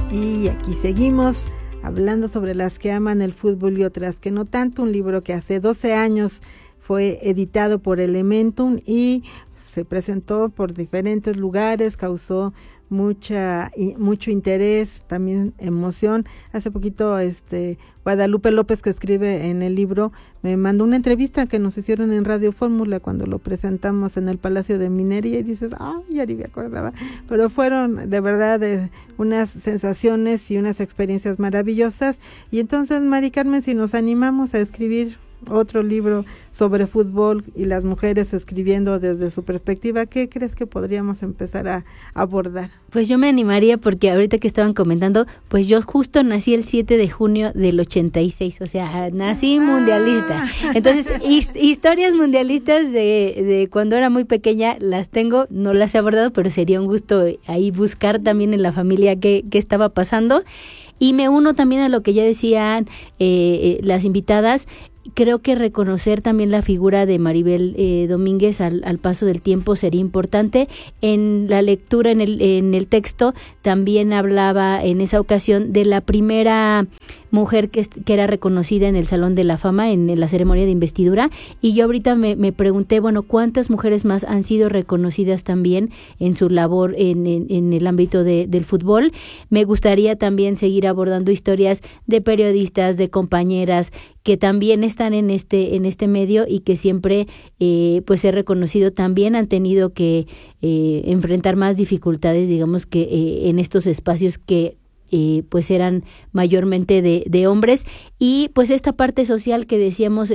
Y aquí seguimos hablando sobre las que aman el fútbol y otras que no tanto, un libro que hace 12 años fue editado por Elementum y se presentó por diferentes lugares, causó mucho interés, también emoción. Hace poquito Guadalupe López, que escribe en el libro, me mandó una entrevista que nos hicieron en Radio Fórmula cuando lo presentamos en el Palacio de Minería, y dices, ya ni me acordaba, pero fueron de verdad unas sensaciones y unas experiencias maravillosas. Y entonces, Mari Carmen, si nos animamos a escribir otro libro sobre fútbol y las mujeres escribiendo desde su perspectiva, ¿qué crees que podríamos empezar a abordar? Pues yo me animaría, porque ahorita que estaban comentando, pues yo justo nací el 7 de junio del 86, o sea, nací mundialista. Entonces, historias mundialistas de cuando era muy pequeña las tengo, no las he abordado, pero sería un gusto ahí buscar también en la familia qué estaba pasando. Y me uno también a lo que ya decían las invitadas. Creo que reconocer también la figura de Maribel Domínguez al paso del tiempo sería importante. En la lectura, en el texto, también hablaba en esa ocasión de la primera mujer que era reconocida en el Salón de la Fama, en la ceremonia de investidura, y yo ahorita me pregunté, bueno, ¿cuántas mujeres más han sido reconocidas también en su labor en el ámbito del fútbol? Me gustaría también seguir abordando historias de periodistas, de compañeras que también están en este medio y que siempre pues he reconocido también han tenido que enfrentar más dificultades, digamos, que en estos espacios que pues eran mayormente de hombres. Y pues esta parte social que decíamos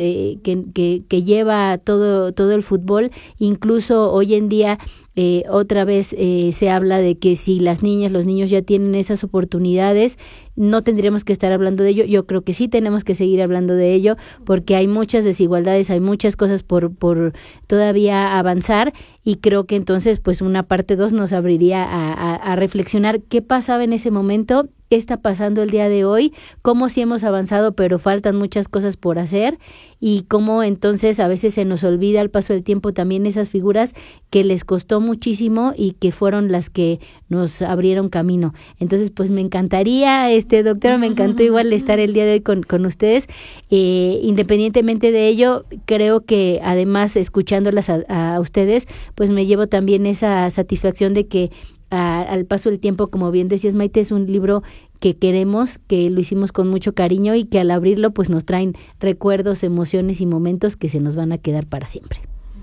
que lleva todo el fútbol, incluso hoy en día otra vez se habla de que si las niñas, los niños ya tienen esas oportunidades, no tendríamos que estar hablando de ello. Yo creo que sí tenemos que seguir hablando de ello, porque hay muchas desigualdades, hay muchas cosas por todavía avanzar, y creo que entonces pues una parte 2 nos abriría a reflexionar qué pasaba en ese momento, qué está pasando el día de hoy, cómo sí hemos avanzado, pero faltan muchas cosas por hacer, y cómo entonces a veces se nos olvida al paso del tiempo también esas figuras que les costó muchísimo y que fueron las que nos abrieron camino. Entonces, pues me encantaría, doctora, me encantó igual estar el día de hoy con ustedes. Independientemente de ello, creo que además escuchándolas a ustedes, pues me llevo también esa satisfacción de que al paso del tiempo, como bien decías, Maite, es un libro que queremos, que lo hicimos con mucho cariño y que al abrirlo pues nos traen recuerdos, emociones y momentos que se nos van a quedar para siempre.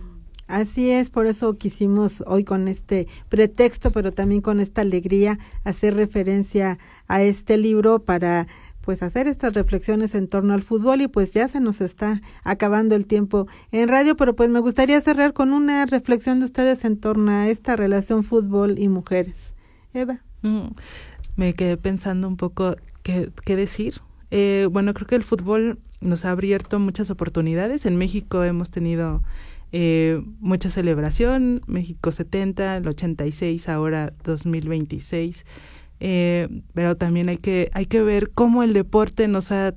Así es, por eso quisimos hoy con este pretexto, pero también con esta alegría, hacer referencia a este libro para pues hacer estas reflexiones en torno al fútbol. Y pues ya se nos está acabando el tiempo en radio, pero pues me gustaría cerrar con una reflexión de ustedes en torno a esta relación fútbol y mujeres. Eva. Me quedé pensando un poco qué decir. Bueno, creo que el fútbol nos ha abierto muchas oportunidades. En México hemos tenido mucha celebración, México 70, el 86, ahora 2026, pero también hay que ver cómo el deporte nos ha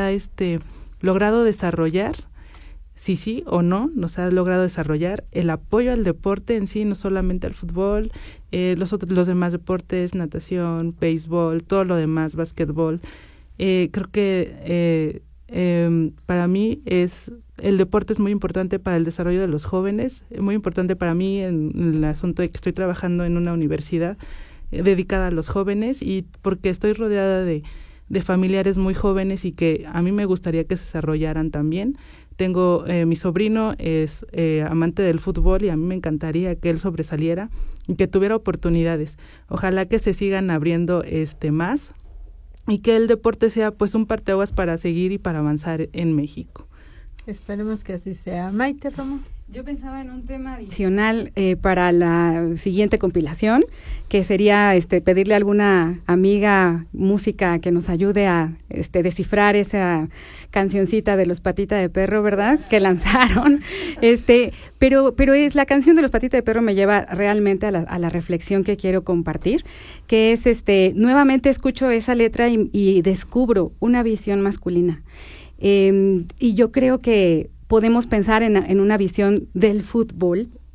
logrado desarrollar, sí o no, nos ha logrado desarrollar el apoyo al deporte en sí, no solamente al fútbol, los demás deportes, natación, béisbol, todo lo demás, básquetbol. Creo que para mí el deporte es muy importante para el desarrollo de los jóvenes, es muy importante para mí en el asunto de que estoy trabajando en una universidad dedicada a los jóvenes, y porque estoy rodeada de familiares muy jóvenes y que a mí me gustaría que se desarrollaran también. Tengo mi sobrino es amante del fútbol y a mí me encantaría que él sobresaliera y que tuviera oportunidades. Ojalá que se sigan abriendo más y que el deporte sea pues un parteaguas para seguir y para avanzar en México. Esperemos que así sea. Maite, Romo. Yo pensaba en un tema adicional para la siguiente compilación, que sería pedirle a alguna amiga música que nos ayude a descifrar esa cancioncita de los Patita de Perro, ¿verdad? Que lanzaron. Pero es la canción de los Patita de Perro me lleva realmente a la reflexión que quiero compartir, que es nuevamente escucho esa letra y descubro una visión masculina. Y yo creo que podemos pensar en una visión del fútbol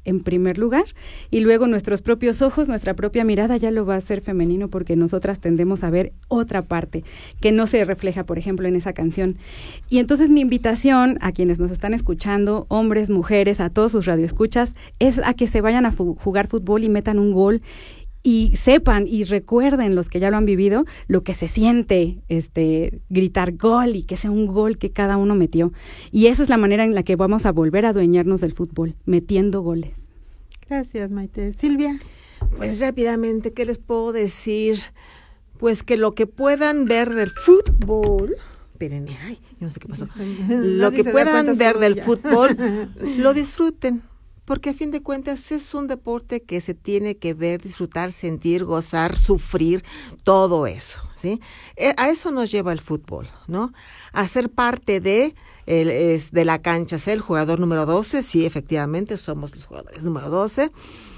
en primer lugar, y luego nuestros propios ojos, nuestra propia mirada ya lo va a hacer femenino, porque nosotras tendemos a ver otra parte que no se refleja, por ejemplo, en esa canción. Y entonces mi invitación a quienes nos están escuchando, hombres, mujeres, a todos sus radioescuchas, es a que se vayan a jugar fútbol y metan un gol, y sepan y recuerden, los que ya lo han vivido, lo que se siente gritar gol, y que sea un gol que cada uno metió. Y esa es la manera en la que vamos a volver a adueñarnos del fútbol, metiendo goles. Gracias, Maite. Silvia. Pues rápidamente, ¿qué les puedo decir? Pues que lo que puedan ver del fútbol... Espérenme, ay, yo no sé qué pasó. Lo que puedan ver del fútbol, lo disfruten. Porque a fin de cuentas es un deporte que se tiene que ver, disfrutar, sentir, gozar, sufrir, todo eso, ¿sí? A eso nos lleva el fútbol, ¿no? A ser parte de la cancha, ser el jugador número 12, sí, efectivamente, somos los jugadores número 12.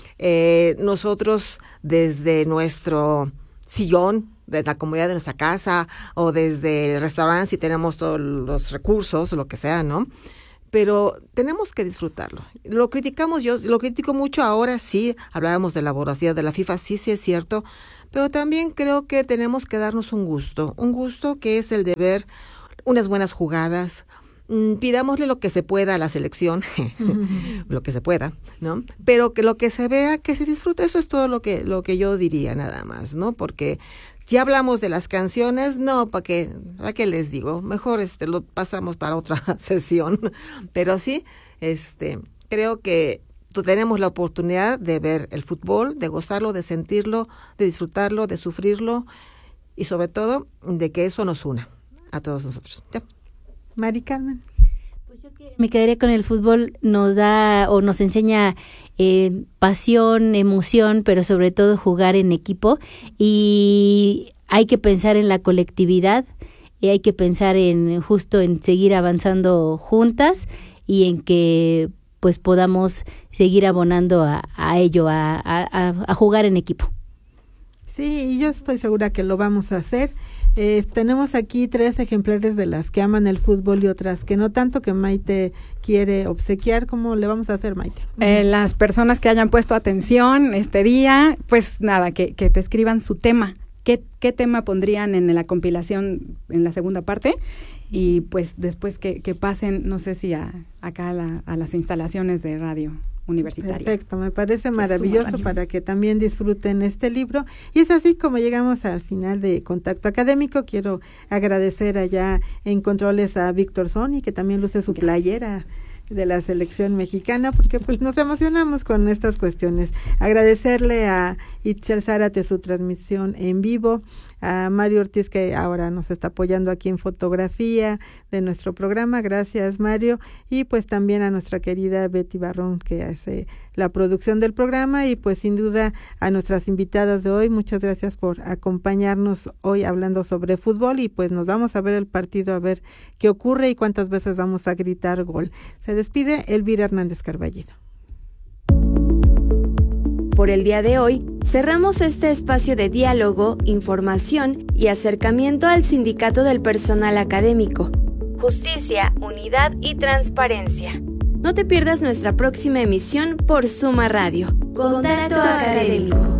Nosotros desde nuestro sillón, de la comodidad de nuestra casa, o desde el restaurante, si tenemos todos los recursos, o lo que sea, ¿no? Pero tenemos que disfrutarlo. Lo criticamos, yo lo critico mucho ahora, sí, hablábamos de la voracidad de la FIFA, sí es cierto, pero también creo que tenemos que darnos un gusto que es el de ver unas buenas jugadas. Pidámosle lo que se pueda a la selección, lo que se pueda, ¿no? Pero que lo que se vea, que se disfrute, eso es todo lo que yo diría nada más, ¿no? Porque si hablamos de las canciones, no, ¿para qué les digo? Mejor lo pasamos para otra sesión. Pero sí, creo que tenemos la oportunidad de ver el fútbol, de gozarlo, de sentirlo, de disfrutarlo, de sufrirlo y sobre todo de que eso nos una a todos nosotros. ¿Ya? Mari Carmen. Pues yo me quedaría con el fútbol, nos da o nos enseña pasión, emoción, pero sobre todo jugar en equipo, y hay que pensar en la colectividad, y hay que pensar en seguir avanzando juntas, y en que pues podamos seguir abonando a ello, a jugar en equipo. Sí, y yo estoy segura que lo vamos a hacer. Tenemos aquí 3 ejemplares de las que aman el fútbol y otras que no tanto, que Maite quiere obsequiar. ¿Cómo le vamos a hacer, Maite? Las personas que hayan puesto atención este día, pues nada, que te escriban su tema. ¿Qué tema pondrían en la compilación en la segunda parte? Y pues después que pasen, no sé si acá a las instalaciones de Radio Universitaria. Perfecto, me parece maravilloso para que también disfruten este libro. Y es así como llegamos al final de Contacto Académico. Quiero agradecer allá en Controles a Víctor Sony, que también luce su playera de la selección mexicana, porque pues nos emocionamos con estas cuestiones. Agradecerle a Itzel Zárate su transmisión en vivo, a Mario Ortiz, que ahora nos está apoyando aquí en fotografía de nuestro programa. Gracias, Mario. Y pues también a nuestra querida Betty Barrón, que hace la producción del programa, y pues sin duda a nuestras invitadas de hoy. Muchas gracias por acompañarnos hoy hablando sobre fútbol, y pues nos vamos a ver el partido, a ver qué ocurre y cuántas veces vamos a gritar gol. Se despide Elvira Hernández Carballido. Por el día de hoy, cerramos este espacio de diálogo, información y acercamiento al Sindicato del Personal Académico. Justicia, unidad y transparencia. No te pierdas nuestra próxima emisión por Suma Radio. Contacto Académico.